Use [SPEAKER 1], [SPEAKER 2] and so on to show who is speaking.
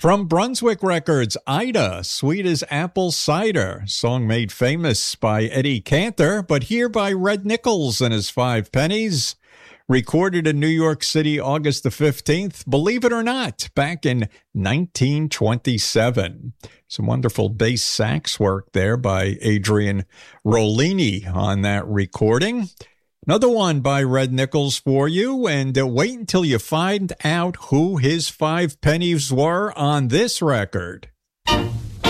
[SPEAKER 1] From Brunswick Records, Ida, Sweet as Apple Cider, song made famous by Eddie Cantor, but here by Red Nichols and his Five Pennies. Recorded in New York City, August the 15th, believe it or not, back in 1927. Some wonderful bass sax work there by Adrian Rollini on that recording. Another one by Red Nichols for you, and wait until you find out who his Five Pennies were on this record.